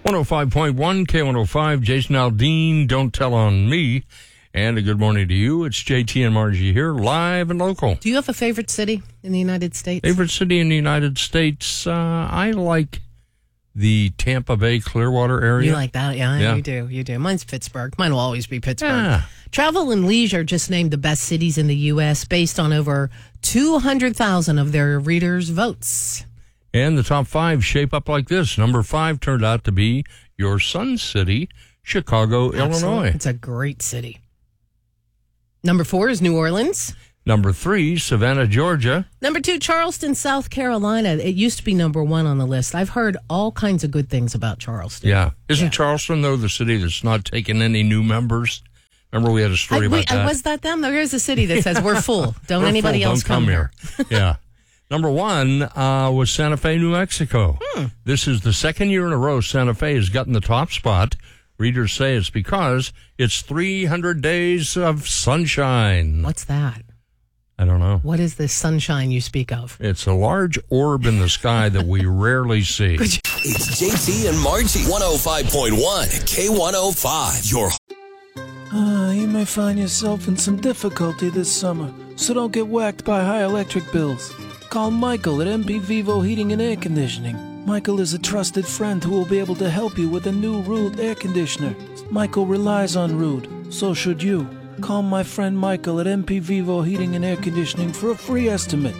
105.1 K105, Jason Aldean, Don't Tell on Me. And a good morning to you. It's JT and Margie here, live and local. Do you have a favorite city in the United States? Favorite city in the United States? I like the Tampa Bay Clearwater area. You like that? Yeah, you do. Mine's Pittsburgh. Mine will always be Pittsburgh. Yeah. Travel and Leisure just named the best cities in the U.S. based on over 200,000 of their readers' votes. And the top 5 shape up like this. Number 5 turned out to be your Sun City, Chicago, Illinois. It's a great city. Number 4 is New Orleans. Number 3, Savannah, Georgia. Number 2, Charleston, South Carolina. It used to be number 1 on the list. I've heard all kinds of good things about Charleston. Yeah. Isn't Charleston, though, the city that's not taking any new members? Remember we had a story about that? Was that them? Here's a city that says, we're full. Don't anybody else come here. Yeah. Number 1 was Santa Fe, New Mexico. This is the second year in a row Santa Fe has gotten the top spot. Readers say it's because it's 300 days of sunshine. What's that? I don't know. What is this sunshine you speak of? It's a large orb in the sky that we rarely see. It's JT and Margie, 105.1 K105. Your You may find yourself in some difficulty this summer, so don't get whacked by high electric bills. Call Michael at MP Vivo Heating and Air Conditioning. Michael is a trusted friend who will be able to help you with a new Rude air conditioner. Michael relies on Rude, so should you. Call my friend Michael at MP Vivo Heating and Air Conditioning for a free estimate.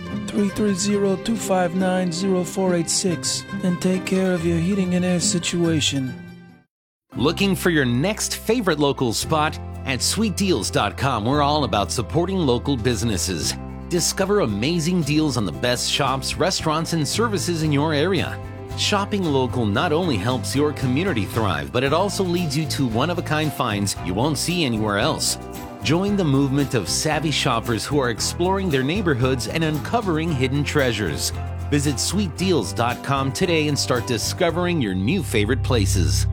330-259-0486 and take care of your heating and air situation. Looking for your next favorite local spot? At sweetdeals.com, we're all about supporting local businesses. Discover amazing deals on the best shops, restaurants, and services in your area. Shopping local not only helps your community thrive, but it also leads you to one-of-a-kind finds you won't see anywhere else. Join the movement of savvy shoppers who are exploring their neighborhoods and uncovering hidden treasures. Visit sweetdeals.com today and start discovering your new favorite places.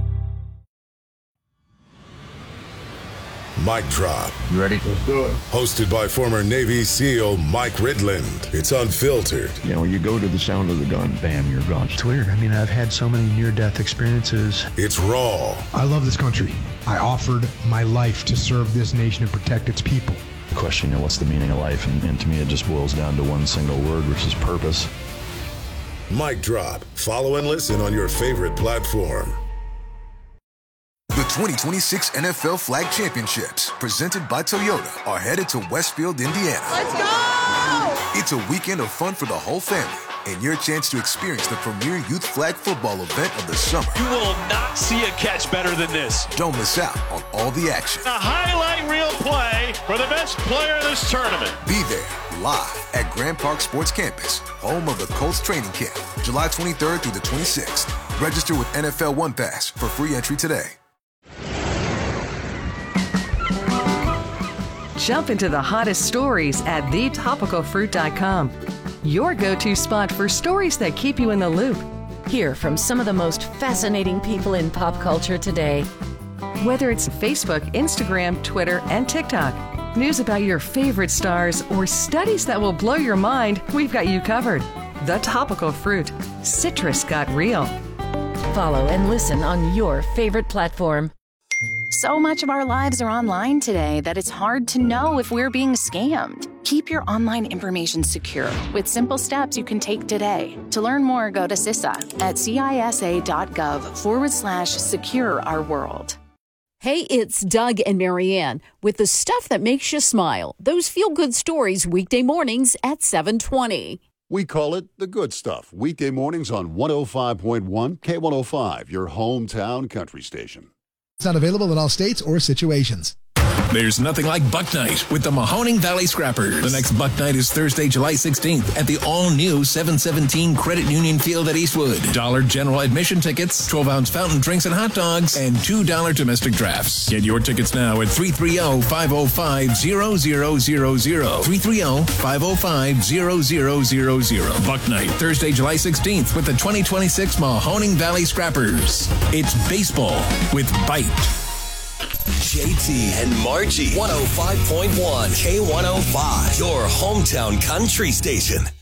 Mic Drop. You ready? Let's do it. Hosted by former Navy SEAL Mike Ridland. It's unfiltered. You know, you go to the sound of the gun, bam, you're gone. It's weird. I mean, I've had so many near-death experiences. It's raw. I love this country. I offered my life to serve this nation and protect its people. The question, you know, what's the meaning of life? And to me, it just boils down to one single word, which is purpose. Mic Drop. Follow and listen on your favorite platform. The 2026 NFL Flag Championships, presented by Toyota, are headed to Westfield, Indiana. Let's go! It's a weekend of fun for the whole family and your chance to experience the premier youth flag football event of the summer. You will not see a catch better than this. Don't miss out on all the action. A highlight reel play for the best player in this tournament. Be there live at Grand Park Sports Campus, home of the Colts training camp, July 23rd through the 26th. Register with NFL One Pass for free entry today. Jump into the hottest stories at thetopicalfruit.com. Your go-to spot for stories that keep you in the loop. Hear from some of the most fascinating people in pop culture today. Whether it's Facebook, Instagram, Twitter, and TikTok, news about your favorite stars, or studies that will blow your mind, we've got you covered. The Topical Fruit. Citrus got real. Follow and listen on your favorite platform. So much of our lives are online today that it's hard to know if we're being scammed. Keep your online information secure with simple steps you can take today. To learn more, go to CISA at CISA.gov/secure our world. Hey, it's Doug and Marianne with the stuff that makes you smile. Those feel-good stories weekday mornings at 7:20. We call it The Good Stuff, weekday mornings on 105.1 K105, your hometown country station. It's not available in all states or situations. There's nothing like Buck Night with the Mahoning Valley Scrappers. The next Buck Night is Thursday, July 16th at the all-new 717 Credit Union Field at Eastwood. $1 general admission tickets, 12-ounce fountain drinks and hot dogs, and $2 domestic drafts. Get your tickets now at 330-505-0000. 330-505-0000. Buck Night, Thursday, July 16th with the 2026 Mahoning Valley Scrappers. It's baseball with bite. JT and Margie, 105.1 K105, your hometown country station.